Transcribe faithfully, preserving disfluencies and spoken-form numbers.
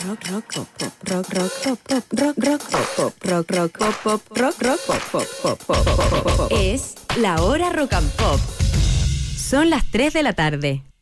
rock, rock, pop, pop, rock, rock, pop, pop, rock, rock, pop, pop, rock, rock, pop, pop, rock, rock, pop, pop, pop, pop, pop, pop. Es la hora rock and pop. Son las tres de la tarde.